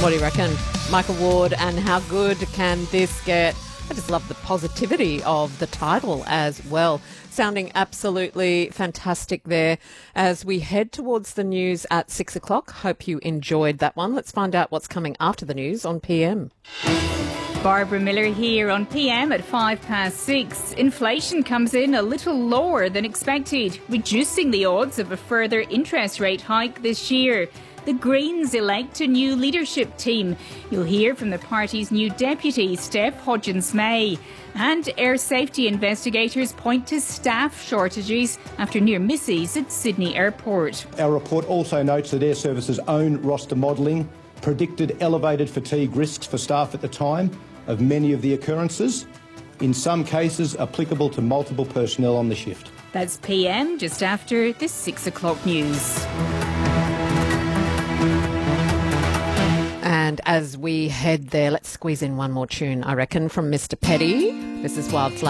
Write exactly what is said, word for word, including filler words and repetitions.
What do you reckon? Michael Ward, and how good can this get? I just love the positivity of the title as well. Sounding absolutely fantastic there as we head towards the news at six o'clock. Hope you enjoyed that one. Let's find out what's coming after the news on P M. Barbara Miller here on P M at five past six. Inflation comes in a little lower than expected, reducing the odds of a further interest rate hike this year. The Greens elect a new leadership team. You'll hear from the party's new deputy, Steph Hodgins-May. And air safety investigators point to staff shortages after near misses at Sydney Airport. Our report also notes that Air Service's own roster modelling predicted elevated fatigue risks for staff at the time of many of the occurrences, in some cases applicable to multiple personnel on the shift. That's P M just after the six o'clock news. And as we head there, let's squeeze in one more tune, I reckon, from Mister Petty. This is Wildflower.